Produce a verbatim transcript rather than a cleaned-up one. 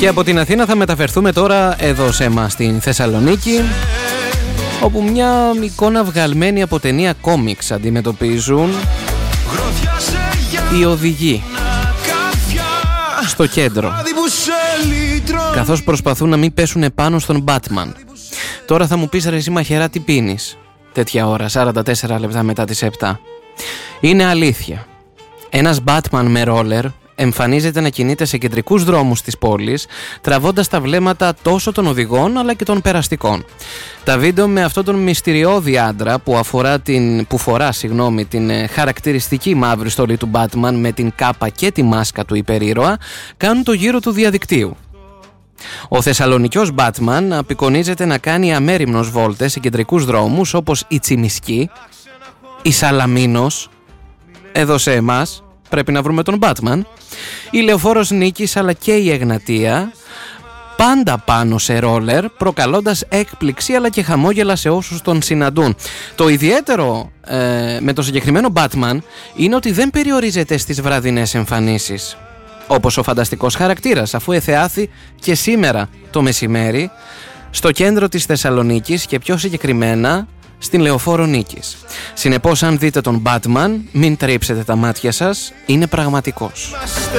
Και από την Αθήνα θα μεταφερθούμε τώρα εδώ σε εμάς στην Θεσσαλονίκη, όπου μια εικόνα βγαλμένη από ταινία κόμιξ αντιμετωπίζουν οι οδηγοί στο κέντρο, καθώς προσπαθούν να μην πέσουν επάνω στον Batman. Τώρα θα μου πεις, ρε εσύ μαχαιρά, τι πίνεις τέτοια ώρα, σαράντα τέσσερα λεπτά μετά τις επτά? Είναι αλήθεια. Ένας Batman με ρόλερ εμφανίζεται να κινείται σε κεντρικούς δρόμους της πόλης, τραβώντας τα βλέμματα τόσο των οδηγών αλλά και των περαστικών. Τα βίντεο με αυτόν τον μυστηριώδη άντρα που, αφορά την, που φορά συγγνώμη, την ε, χαρακτηριστική μαύρη στολή του Batman με την κάπα και τη μάσκα του υπερήρωα κάνουν το γύρο του διαδικτύου. Ο Θεσσαλονικιός Batman απεικονίζεται να κάνει αμέριμνος βόλτες σε κεντρικούς δρόμους όπως η Τσιμισκή, η Σαλαμίνος, εδώ σε εμάς πρέπει να βρούμε τον Batman, η Λεωφόρος Νίκης αλλά και η Εγνατία, πάντα πάνω σε ρόλερ, προκαλώντας έκπληξη αλλά και χαμόγελα σε όσους τον συναντούν. Το ιδιαίτερο ε, με το συγκεκριμένο Batman είναι ότι δεν περιορίζεται στις βραδινές εμφανίσεις, όπως ο φανταστικός χαρακτήρας, αφού εθεάθη και σήμερα το μεσημέρι στο κέντρο της Θεσσαλονίκης και πιο συγκεκριμένα στην Λεωφόρο Νίκης. Συνεπώς, αν δείτε τον Batman, μην τρίψετε τα μάτια σας, είναι πραγματικός.